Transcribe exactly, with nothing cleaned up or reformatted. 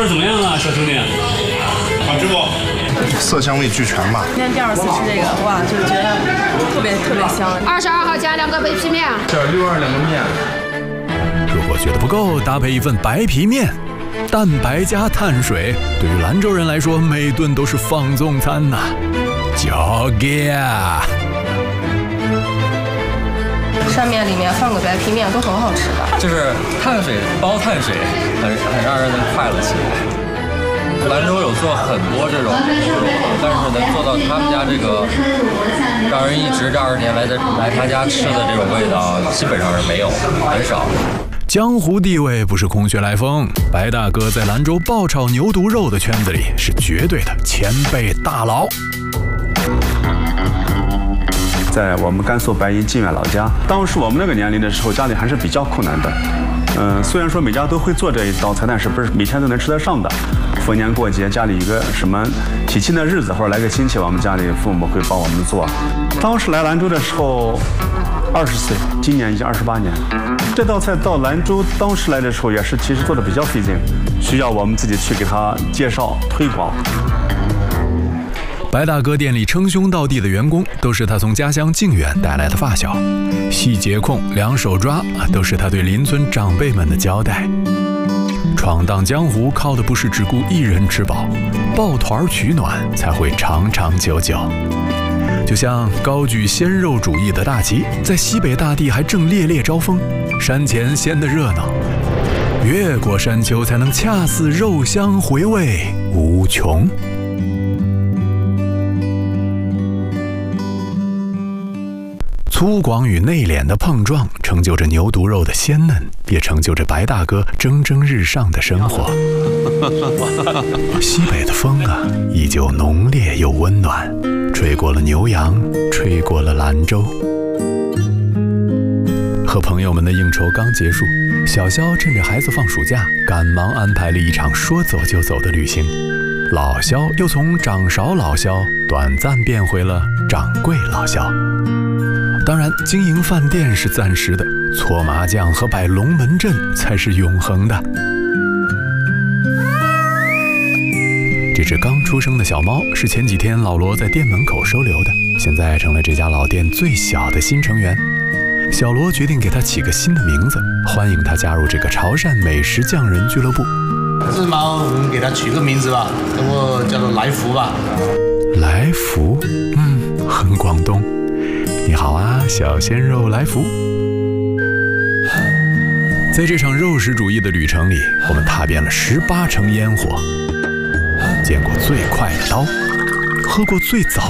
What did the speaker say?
怎么样啊，小兄弟？ 好吃不？ 色香味俱全吧。 今天第二次吃这个，哇，就觉得特别特别香。 二十二号加两个白皮面。 这六二两个面。 如果觉得不够，搭配一份白皮面，蛋白加碳水，对于兰州人来说，每顿都是放纵餐呐、啊。交给啊！ 扇面里面放个白皮面都很好吃的， 就是碳水包碳水，很很让人能快乐起来。兰州有做很多这种，但是能做到他们家这个，让人一直这二十年来在来他家吃的这种味道，基本上是没有，很少。 江湖地位不是空穴来风，白大哥在兰州爆炒牛肚肉的圈子里是绝对的前辈大佬。 在我们甘肃白银靖远老家，当时我们那个年龄的时候，家里还是比较困难的。嗯，虽然说每家都会做这一道菜，但是不是每天都能吃得上的。逢年过节，家里有个什么喜庆的日子，或者来个亲戚，我们家里父母会帮我们做。当时来兰州的时候，二十岁，今年已经二十八年。这道菜到兰州当时来的时候，也是其实做的比较费劲，需要我们自己去给他介绍推广。 白大哥店里称兄道弟的员工都是他从家乡靖远带来的发小，细节控、两手抓都是他对邻村长辈们的交代。闯荡江湖靠的不是只顾一人吃饱，抱团取暖才会长长久久。就像高举鲜肉主义的大旗，在西北大地还正烈烈招风，山前显得热闹，越过山丘才能恰似肉香回味无穷。粗犷与内敛的碰撞，成就着牛肚肉的鲜嫩，也成就着白大哥蒸蒸日上的生活。西北的风啊，依旧浓烈又温暖，吹过了牛羊，吹过了兰州。和朋友们的应酬刚结束，小肖趁着孩子放暑假，赶忙安排了一场说走就走的旅行。老肖又从掌勺老肖短暂变回了掌柜老肖。当然，经营饭店是暂时的，搓麻将和摆龙门阵才是永恒的。这只刚出生的小猫是前几天老罗在店门口收留的，现在成了这家老店最小的新成员。小罗决定给它起个新的名字，欢迎它加入这个潮汕美食匠人俱乐部。 这只猫我们给它取个名字吧，叫做叫做来福吧。 来福，嗯，很广东。你好啊，小鲜肉来福。在这场肉食主义的旅程里，我们踏遍了十八城烟火，见过最快的刀，喝过最早